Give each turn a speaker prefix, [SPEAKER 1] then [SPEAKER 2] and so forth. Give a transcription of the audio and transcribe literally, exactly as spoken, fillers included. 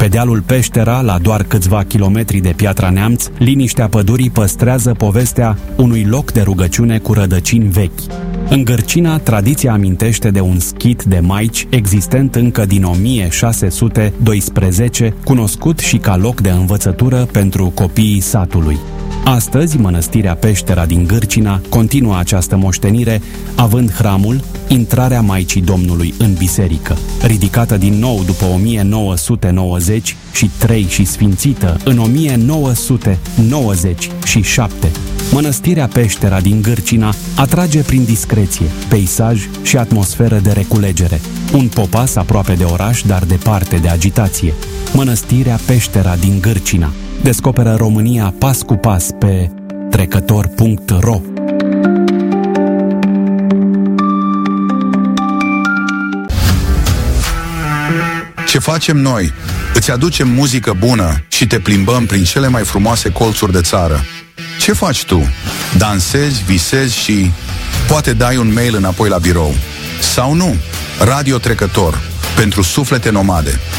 [SPEAKER 1] Pe dealul Peștera, la doar câțiva kilometri de Piatra Neamț, liniștea pădurii păstrează povestea unui loc de rugăciune cu rădăcini vechi. În Gârcina, tradiția amintește de un schit de maici existent încă din o mie șase sute doisprezece, cunoscut și ca loc de învățătură pentru copiii satului. Astăzi, mănăstirea Peștera din Gârcina continuă această moștenire, având hramul Intrarea Maicii Domnului în biserică, ridicată din nou după o mie nouă sute nouăzeci și trei și sfințită în o mie nouă sute nouăzeci și șapte. Mănăstirea Peștera din Gârcina atrage prin discreție, peisaj și atmosferă de reculegere. Un popas aproape de oraș, dar departe de agitație. Mănăstirea Peștera din Gârcina. Descoperă România pas cu pas pe trecător punct ro.
[SPEAKER 2] Ce facem noi? Îți aducem muzică bună și te plimbăm prin cele mai frumoase colțuri de țară. Ce faci tu? Dansezi, visezi și poate dai un mail înapoi la birou. Sau nu? Radio Trecător, pentru suflete nomade.